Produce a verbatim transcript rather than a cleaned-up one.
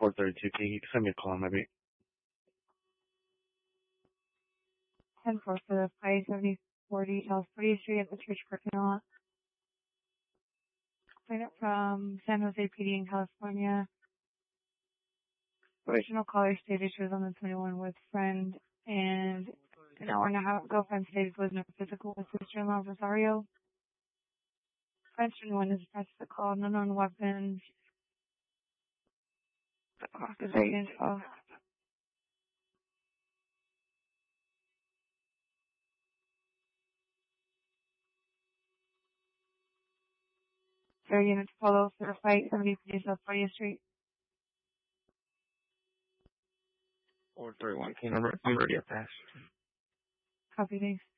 four thirty-two. Can you send me a call, maybe? ten four for the five seventy forty South fortieth Street at the church parking lot. Complainant from San Jose P D in California. Original caller stated she was on the twenty-one with friend and an hour and a half ago friend stated was no physical with sister-in-law Rosario. Friend twenty-one is attached to the call, no known weapons. The clock is eight and twelve. Zero units follow for the fight, seventy P South fortieth Street. four three one. Can you remember? I'm ready at that. Copy, thanks.